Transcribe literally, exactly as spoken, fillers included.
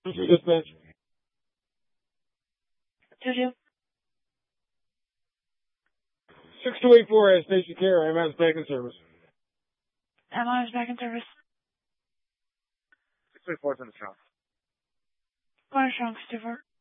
Dispatch. Two two. six two eight four has station care. I'm out back in service. I'm on his back in service. six two eight four is in the trunk. Corner trunk, Stewart.